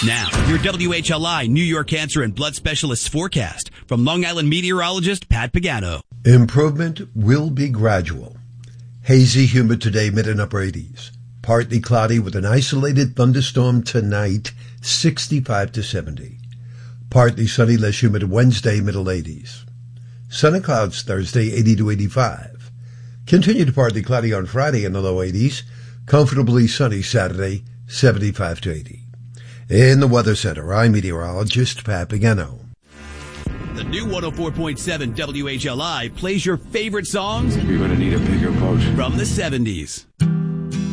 Now, your WHLI New York Cancer and Blood Specialists forecast from Long Island meteorologist Pat Pagano. Improvement will be gradual. Hazy, humid today, mid and upper 80s. Partly cloudy with an isolated thunderstorm tonight, 65 to 70. Partly sunny, less humid Wednesday, middle 80s. Sun and clouds Thursday, 80 to 85. Continue to partly cloudy on Friday in the low 80s. Comfortably sunny Saturday, 75 to 80. In the Weather Center, I'm meteorologist Pat Pagano. The new 104.7 WHLI plays your favorite songs You're going to need a bigger boat from the 70s.